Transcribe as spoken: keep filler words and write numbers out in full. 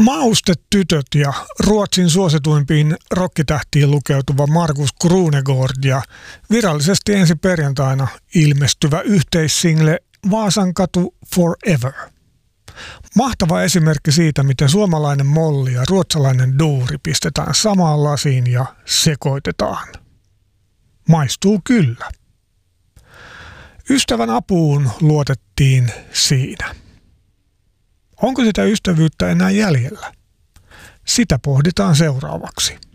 Maustetytöt ja Ruotsin suosituimpiin rokkitähtiin lukeutuva Markus Krunegård ja virallisesti ensi perjantaina ilmestyvä yhteissingle Vaasankatu Forever. Mahtava esimerkki siitä, miten suomalainen molli ja ruotsalainen duuri pistetään samaan lasiin ja sekoitetaan. Maistuu kyllä. Ystävän apuun luotettiin siinä. Onko sitä ystävyyttä enää jäljellä? Sitä pohditaan seuraavaksi.